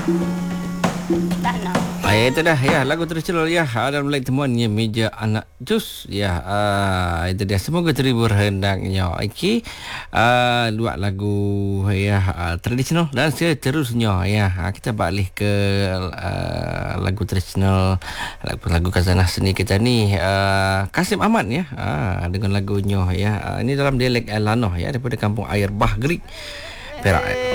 Tanah. Itu dah ya, lagu tradisional ya, dalam lain temuannya meja anak jus ya. Itu dia, semoga terhibur hendaknya. Okey, dua lagu ya, tradisional dan seterusnya ya. Kita balik ke lagu tradisional, lagu khazanah seni kita ni, Kasim Ahmad ya, dengan lagunya ya. Ini dalam dialek Elanoh ya, daripada kampung Air Bahgri, Perak.